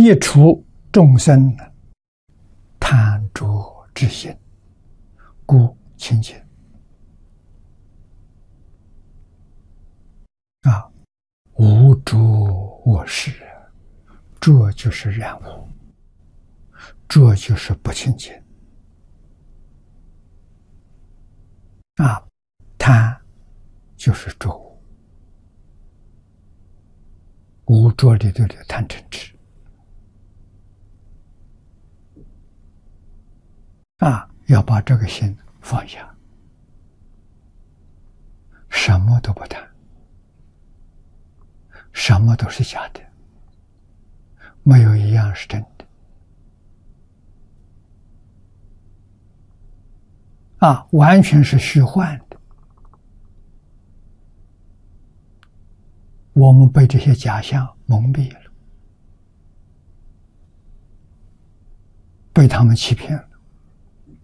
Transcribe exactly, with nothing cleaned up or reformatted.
一除众生贪着之心，故清净。啊，无着我识，着就是染污，着就是不清净。啊，贪就是着物，无着里头的贪嗔痴。啊，要把这个心放下，什么都不贪，什么都是假的，没有一样是真的。啊，完全是虚幻的。我们被这些假象蒙蔽了，被他们欺骗了。